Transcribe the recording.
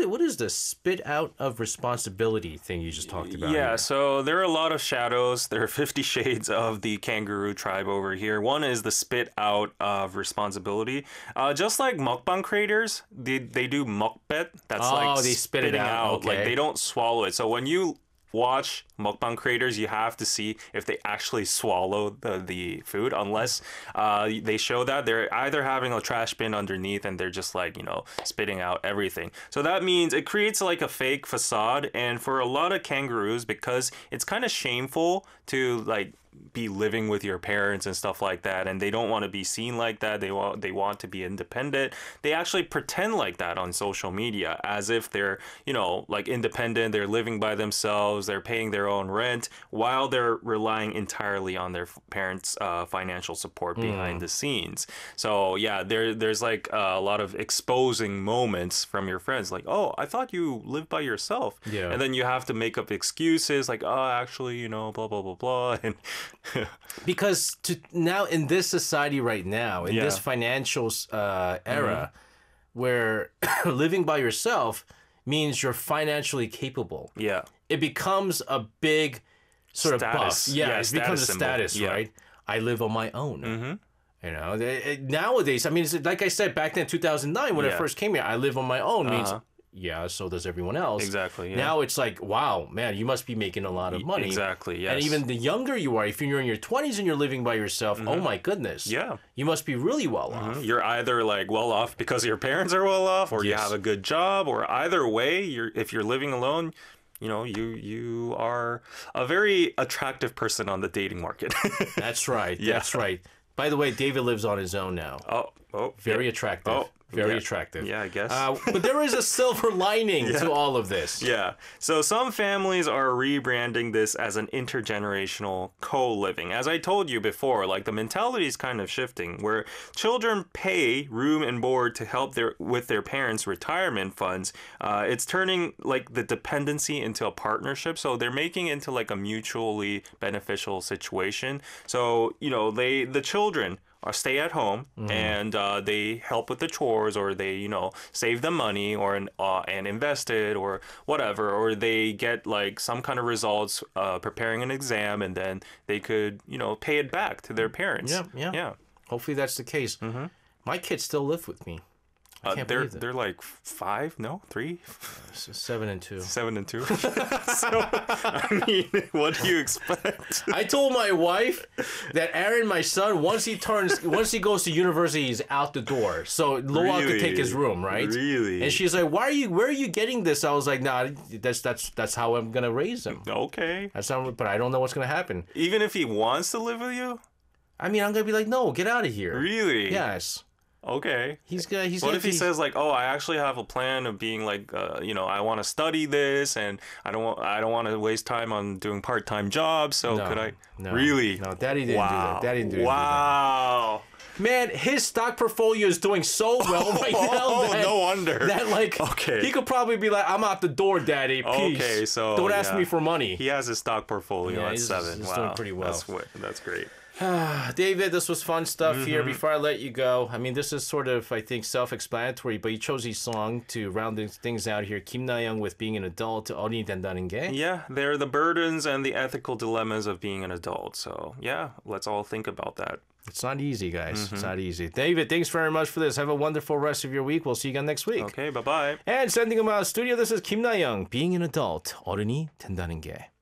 what is the spit out of responsibility thing you just talked about? Yeah, here? so there are a lot of shadows. There are 50 shades of the kangaroo tribe over here. One is the spit out of responsibility. Just like mukbang creators, they do mukbet. That's like they spit it spitting out. out. Like Okay. they don't swallow it. So when you watch mukbang creators, you have to see if they actually swallow the food, unless they show that they're either having a trash bin underneath and they're just like, spitting out everything. So that means it creates like a fake facade. And for a lot of kangaroos, because it's kind of shameful to like be living with your parents and stuff like that, and they don't want to be seen like that, they want to be independent, they actually pretend like that on social media, as if they're like independent, they're living by themselves, they're paying their own rent, while they're relying entirely on their parents' financial support behind the scenes. So yeah, there's like a lot of exposing moments from your friends, like, oh, I thought you lived by yourself. Yeah. And then you have to make up excuses like, oh, actually, blah blah blah blah. And Because now in this society right now, in this Yeah. financial era, where living by yourself means you're financially capable, yeah. it becomes a big sort of buff. Status. Yeah, Yeah, it becomes a status symbol. status, Yeah. right? I live on my own. Nowadays, I mean, it's like I said back then, 2009, when I Yeah. first came here, I live on my own means, yeah, so does everyone else. Exactly, yeah. Now it's like, wow, man, you must be making a lot of money. Exactly, yes. And even the younger you are, if you're in your 20s and you're living by yourself, oh my goodness. Yeah. You must be really well off. You're either like well off because your parents are well off, or you Yes. have a good job, or either way, if you're living alone, you are a very attractive person on the dating market. That's right. Yeah. That's right. By the way, David lives on his own now. Very attractive. Oh, Very yeah. attractive. Yeah, I guess. But there is a silver lining to all of this. Yeah. So some families are rebranding this as an intergenerational co-living. As I told you before, like the mentality is kind of shifting, where children pay room and board to help with their parents' retirement funds. It's turning like the dependency into a partnership. So they're making it into like a mutually beneficial situation. So, the children stay at home and they help with the chores, or they save the money, or and invest it, or whatever, or they get like some kind of results preparing an exam, and then they could pay it back to their parents. Yeah. Hopefully that's the case. My kids still live with me. I can't believe that. They're like 5, no, 3, 7 and 2. 7 and 2. So I mean, what do you expect? I told my wife that Aaron, my son, once he goes to university, he's out the door. So Lowell could take his room, right? Really? And she's like, where are you getting this? I was like, nah, that's how I'm gonna raise him. Okay. But I don't know what's gonna happen. Even if he wants to live with you? I mean, I'm gonna be like, no, get out of here. Really? Yes. Okay. He's What if he says like, "Oh, I actually have a plan of being like, I want to study this, and I don't want to waste time on doing part-time jobs. So No, could I?" no. Really? No, Daddy didn't do that. Daddy didn't do that. Wow. Man, his stock portfolio is doing so well right now. Oh, no wonder. That like, Okay. he could probably be like, I'm out the door, Daddy. Peace. Okay, so don't ask yeah. me for money. He has his stock portfolio Yeah, at he's 7. doing Wow. pretty well. That's great. David, this was fun stuff here. Before I let you go, I mean, this is sort of, I think, self-explanatory, but you chose this song to round things out here. Kim Na-young with Being an Adult, 어른이 된다는 게. Yeah, they're the burdens and the ethical dilemmas of being an adult. So yeah, let's all think about that. It's not easy, guys. It's not easy. David, thanks very much for this. Have a wonderful rest of your week. We'll see you again next week. Okay, bye-bye. And sending them out of studio, this is Kim Na-young, Being an Adult, 어른이 된다는 게.